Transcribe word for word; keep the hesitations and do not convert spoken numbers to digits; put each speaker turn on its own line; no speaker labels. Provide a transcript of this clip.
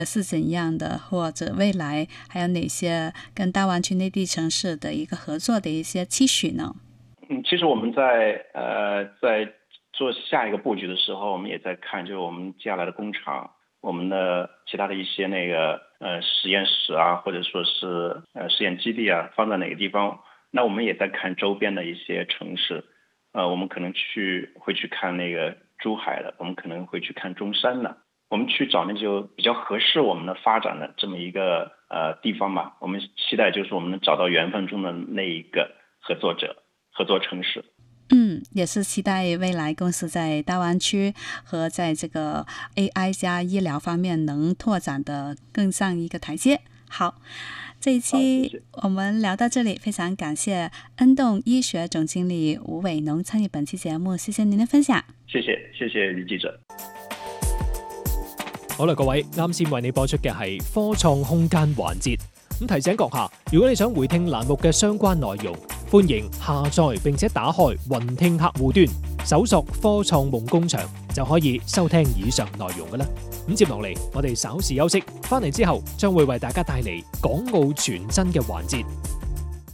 是怎样的，或者未来还有哪些跟大湾区内地城市的一个合作的一些期许呢？
嗯，其实我们在呃在做下一个布局的时候，我们也在看，就是我们接下来的工厂，我们的其他的一些那个呃实验室啊，或者说是呃实验基地啊，放在哪个地方。那我们也在看周边的一些城市，呃，我们可能去会去看那个珠海的，我们可能会去看中山的，我们去找那就比较合适我们的发展的这么一个呃地方吧。我们期待就是我们能找到缘分中的那一个合作者、合作城市。
嗯，也是期待未来公司在大湾区和在这个 A I 加医疗方面能拓展的更上一个台阶。好，这一期我们聊到这里，非常感謝恩動醫學總經理吳偉農參與本期節目，謝謝您的分享。
謝謝，謝謝李記者。
好啦，各位，啱先為你播出嘅係科創空間環節。咁提醒閣下，如果你想回聽欄目嘅相關內容，歡迎下載並且打開雲聽客戶端，搜索科創夢工場就可以收聽以上內容㗎啦。咁接落嚟，我哋稍事休息，翻嚟之後將會為大家帶嚟港澳傳真嘅環節。